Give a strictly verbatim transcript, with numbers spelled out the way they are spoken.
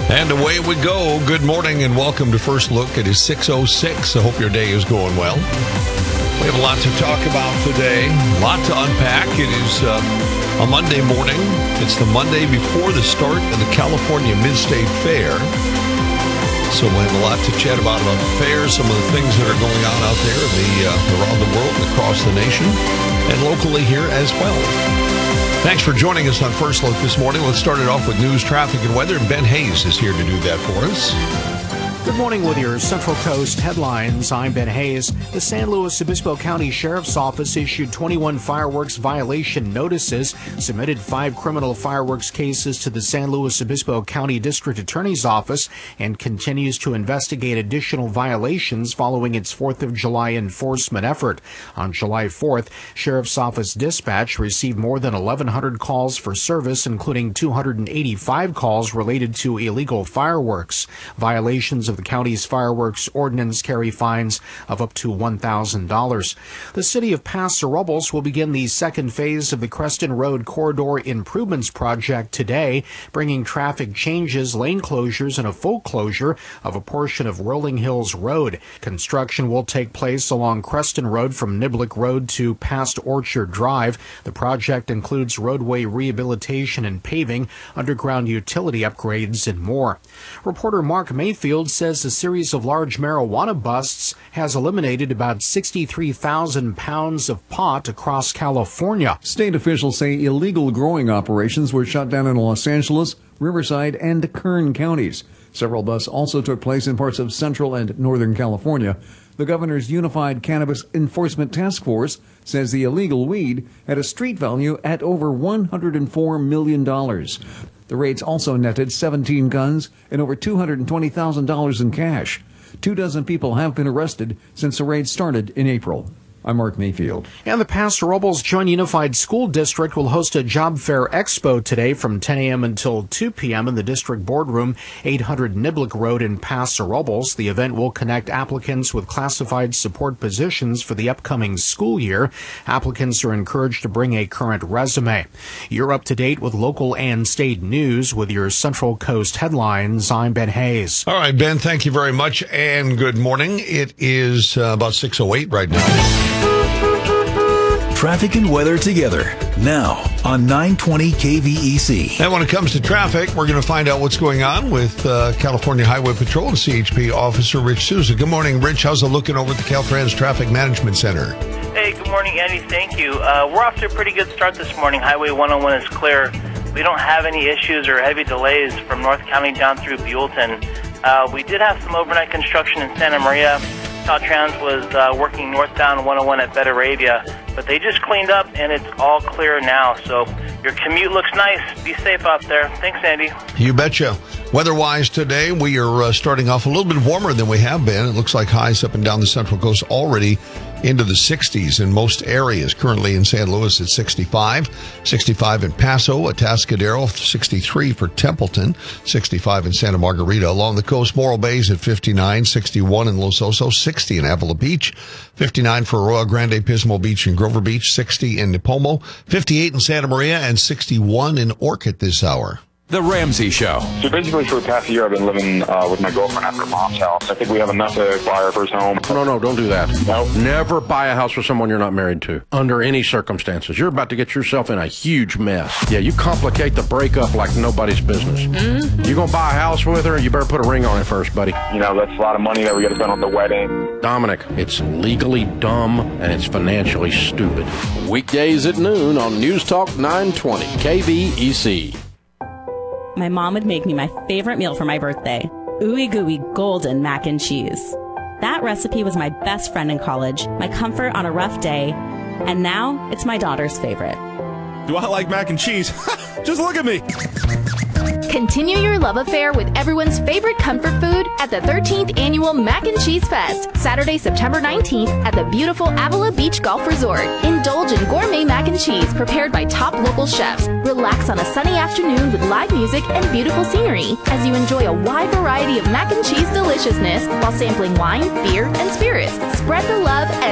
And away we go. Good morning and welcome to First Look. It is six oh six. I hope your day is going well. We have a lot to talk about today, a lot to unpack. It is uh, a Monday morning. It's the Monday before the start of the California Mid-State Fair. So we'll have a lot to chat about about the fair, some of the things that are going on out there in the, uh, around the world and across the nation, and locally here as well. Thanks for joining us on First Look this morning. Let's start it off with news, traffic, and weather. Ben Hayes is here to do that for us. Good morning with your Central Coast headlines. I'm Ben Hayes. The San Luis Obispo County Sheriff's Office issued twenty-one fireworks violation notices, submitted five criminal fireworks cases to the San Luis Obispo County District Attorney's Office, and continues to investigate additional violations following its fourth of July enforcement effort. On July fourth, Sheriff's Office dispatch received more than eleven hundred calls for service, including two hundred eighty-five calls related to illegal fireworks. Violations of the county's fireworks ordinance carry fines of up to one thousand dollars. The city of Paso Robles will begin the second phase of the Creston Road Corridor Improvements Project today, bringing traffic changes, lane closures, and a full closure of a portion of Rolling Hills Road. Construction will take place along Creston Road from Niblick Road to past Orchard Drive. The project includes roadway rehabilitation and paving, underground utility upgrades, and more. Reporter Mark Mayfield says a series of large marijuana busts has eliminated about sixty-three thousand pounds of pot across California. State officials say illegal growing operations were shut down in Los Angeles, Riverside, and Kern counties. Several busts also took place in parts of Central and Northern California. The governor's Unified Cannabis Enforcement Task Force says the illegal weed had a street value at over one hundred four million dollars. The raids also netted seventeen guns and over two hundred twenty thousand dollars in cash. Two dozen people have been arrested since the raid started in April. I'm Mark Mayfield. And the Paso Robles Joint Unified School District will host a Job Fair Expo today from ten a.m. until two p.m. in the district boardroom, eight hundred Niblick Road in Paso Robles. The event will connect applicants with classified support positions for the upcoming school year. Applicants are encouraged to bring a current resume. You're up to date with local and state news with your Central Coast headlines. I'm Ben Hayes. All right, Ben, thank you very much, and good morning. It is uh, about six oh eight right now. Traffic and weather together now on nine twenty K V E C. And when it comes to traffic, we're going to find out what's going on with uh, California Highway Patrol and C H P Officer Rich Souza. Good morning, Rich. How's it looking over at the Caltrans Traffic Management Center? Hey, good morning, Andy. Thank you. Uh, we're off to a pretty good start this morning. Highway one oh one is clear. We don't have any issues or heavy delays from North County down through Buellton. Uh, we did have some overnight construction in Santa Maria. Caltrans was uh, working northbound one oh one at Betteravia, but they just cleaned up and it's all clear now. So your commute looks nice. Be safe out there. Thanks, Andy. You betcha. Weather-wise today, we are uh, starting off a little bit warmer than we have been. It looks like highs up and down the Central Coast already into the sixties in most areas. Currently in San Luis, it's sixty-five. sixty-five in Paso, Atascadero, sixty-three for Templeton, sixty-five in Santa Margarita. Along the coast, Morro Bay's at fifty-nine, sixty-one in Los Osos, sixty in Avila Beach, fifty-nine for Arroyo Grande, Pismo Beach, and Grover Beach, sixty in Nipomo, fifty-eight in Santa Maria, and sixty-one in Orchid this hour. The Ramsey Show. So basically for the past year, I've been living uh, with my girlfriend at her mom's house. I think we have enough to buy our first home. No, no, don't do that. No. Never buy a house with someone you're not married to, under any circumstances. You're about to get yourself in a huge mess. Yeah, you complicate the breakup like nobody's business. Mm-hmm. You gonna buy a house with her, you better put a ring on it first, buddy. You know, that's a lot of money that we got to spend on the wedding. Dominic, it's legally dumb and it's financially stupid. Weekdays at noon on News Talk nine twenty K V E C. My mom would make me my favorite meal for my birthday, ooey gooey golden mac and cheese. That recipe was my best friend in college, my comfort on a rough day, and now it's my daughter's favorite. Do I like mac and cheese? Just look at me. Continue your love affair with everyone's favorite comfort food at the thirteenth Annual Mac and Cheese Fest, Saturday, September nineteenth at the beautiful Avila Beach Golf Resort. Indulge in gourmet mac and cheese prepared by top local chefs. Relax on a sunny afternoon with live music and beautiful scenery as you enjoy a wide variety of mac and cheese deliciousness while sampling wine, beer, and spirits. Spread the love and